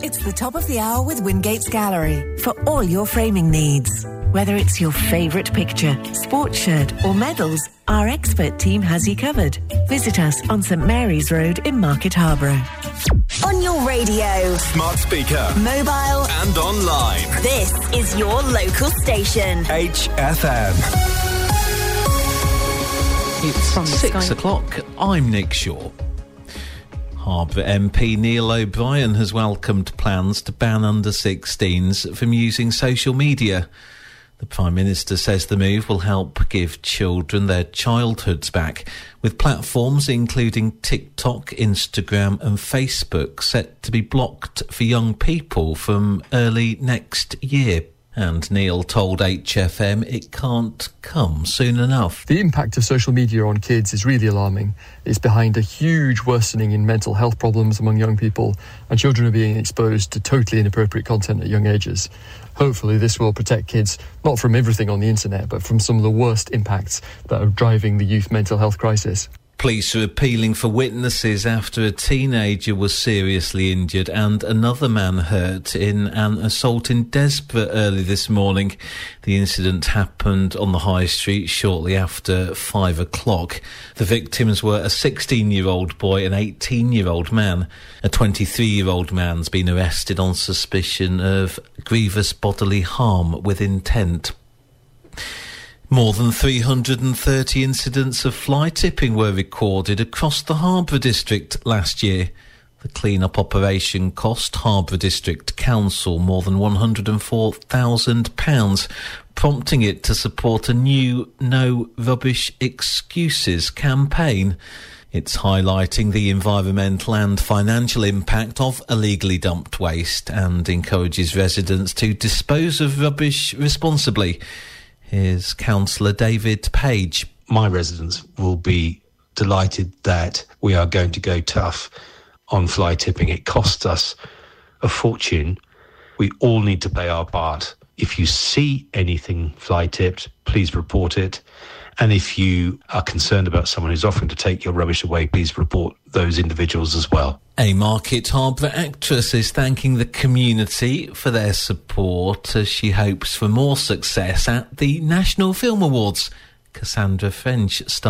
It's the top of the hour with Wingates Gallery for all your framing needs. Whether it's your favourite picture, sports shirt or medals, our expert team has you covered. Visit us on St Mary's Road in Market Harborough. On your radio, smart speaker, mobile and online. This is your local station. HFM. It's 6 o'clock. I'm Nick Shaw. Harborough MP Neil O'Brien has welcomed plans to ban under-16s from using social media. The Prime Minister says the move will help give children their childhoods back, with platforms including TikTok, Instagram and Facebook set to be blocked for young people from early next year. And Neil told HFM it can't come soon enough. The impact of social media on kids is really alarming. It's behind a huge worsening in mental health problems among young people, and children are being exposed to totally inappropriate content at young ages. Hopefully this will protect kids not from everything on the internet, but from some of the worst impacts that are driving the youth mental health crisis. Police are appealing for witnesses after a teenager was seriously injured and another man hurt in an assault in Desborough early this morning. The incident happened on the High Street shortly after 5 o'clock. The victims were a 16-year-old boy and an 18-year-old man. A 23-year-old man's been arrested on suspicion of grievous bodily harm with intent. More than 330 incidents of fly tipping were recorded across the Harborough District last year. The clean-up operation cost Harborough District Council more than £104,000, prompting it to support a new No Rubbish Excuses campaign. It's highlighting the environmental and financial impact of illegally dumped waste and encourages residents to dispose of rubbish responsibly. Here's Councillor David Page. My residents will be delighted that we are going to go tough on fly tipping. It costs us a fortune. We all need to play our part. If you see anything fly tipped, please report it. And if you are concerned about someone who's offering to take your rubbish away, please report those individuals as well. A Market Harborough actress is thanking the community for their support as she hopes for more success at the National Film Awards. Cassandra French